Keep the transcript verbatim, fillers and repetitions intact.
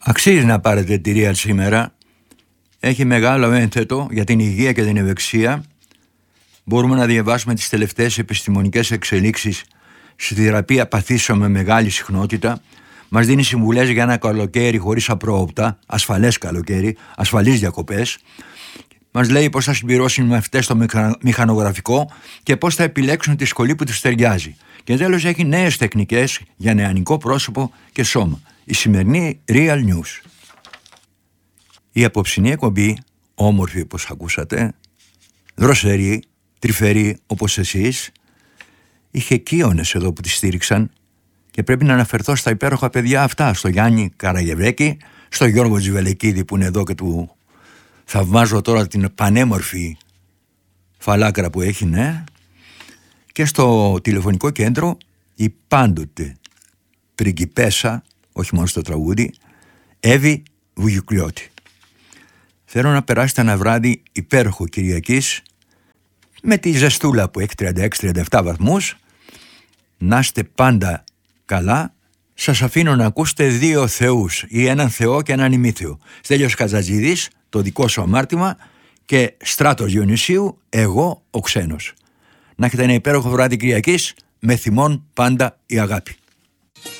Αξίζει να πάρετε τη Real σήμερα. Έχει μεγάλο ένθετο για την υγεία και την ευεξία. Μπορούμε να διαβάσουμε τις τελευταίες επιστημονικές εξελίξεις στη θεραπεία παθήσεων με μεγάλη συχνότητα. Μας δίνει συμβουλές για ένα καλοκαίρι χωρίς απρόοπτα, ασφαλές καλοκαίρι, ασφαλείς διακοπές. Μας λέει πώς θα συμπληρώσουν οι μαθητές στο μηχανογραφικό και πώς θα επιλέξουν τη σχολή που τους ταιριάζει. Και τέλος έχει νέες τεχνικές για νεανικό πρόσωπο και σώμα. Η σημερινή Real News. Η απόψινή εκπομπή, όμορφη όπως ακούσατε, δροσερή, τρυφερή όπως εσείς, είχε κύονες εδώ που τη στήριξαν και πρέπει να αναφερθώ στα υπέροχα παιδιά αυτά, στο Γιάννη Καραγευρέκη, στο Γιώργο Τζιβελεκίδη που είναι εδώ και του θαυμάζω τώρα την πανέμορφη φαλάκρα που έχει, ναι, και στο τηλεφωνικό κέντρο η πάντοτε πριγκιπέσα, όχι μόνο στο τραγούδι, Εύη Βουγιουκλιώτη. Θέλω να περάσετε ένα βράδυ υπέροχο Κυριακής με τη ζεστούλα που έχει τριάντα έξι τριάντα επτά βαθμούς. Να είστε πάντα καλά. Σας αφήνω να ακούσετε δύο θεούς, ή έναν θεό και έναν ημίθεο. Στέλιος Κατζατζίδης, το δικό σου αμάρτημα, και Στράτος Διονυσίου, εγώ ο ξένος. Να έχετε ένα υπέροχο βράδυ Κυριακής, με θυμόν πάντα η αγάπη.